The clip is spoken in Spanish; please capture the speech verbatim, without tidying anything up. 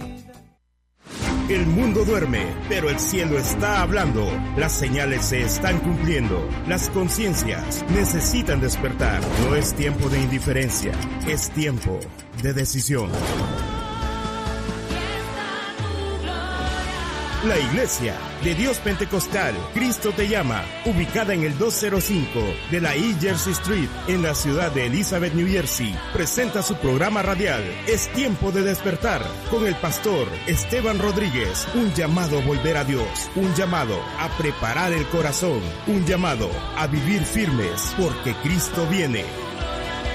El mundo duerme, pero el cielo está hablando. Las señales se están cumpliendo. Las conciencias necesitan despertar. No es tiempo de indiferencia, es tiempo de decisión. La Iglesia de Dios Pentecostal, Cristo te llama, ubicada en el doscientos cinco de la East Jersey Street, en la ciudad de Elizabeth, New Jersey, presenta su programa radial, Es Tiempo de Despertar, con el pastor Esteban Rodríguez. Un llamado a volver a Dios, un llamado a preparar el corazón, un llamado a vivir firmes, porque Cristo viene.